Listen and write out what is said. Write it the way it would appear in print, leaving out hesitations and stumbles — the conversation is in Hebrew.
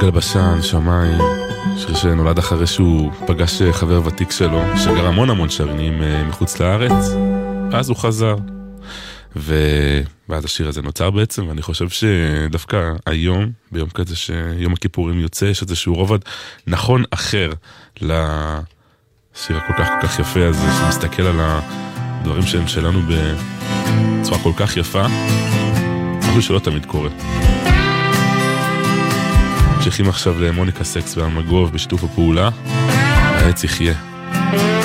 יגאל בשן, שמיים, שיר שנולד אחרי שהוא פגש חבר ותיק שלו, שגר המון שנים מחוץ לארץ, אז הוא חזר. ואז השיר הזה נוצר בעצם, ואני חושב שדווקא היום, ביום כזה שיום הכיפורים יוצא, יש איזשהו רובד נכון אחר לשיר הכל כך יפה הזה, שמסתכל על הדברים שהם שלנו בצורה כל כך יפה, משהו שלא תמיד קורה. ממשיכים עכשיו למוניקה סקס ואלמגוב בשיתוף הפעולה, העץ יחיה.